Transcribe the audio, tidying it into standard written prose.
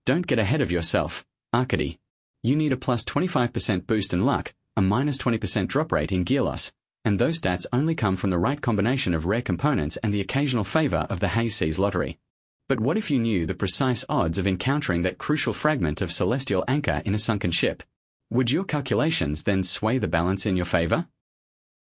Don't get ahead of yourself. Arcady. You need a plus 25% boost in luck, a minus 20% drop rate in gear loss, and those stats only come from the right combination of rare components and the occasional favor of the Hayseas lottery. But what if you knew the precise odds of encountering that crucial fragment of celestial anchor in a sunken ship? Would your calculations then sway the balance in your favor?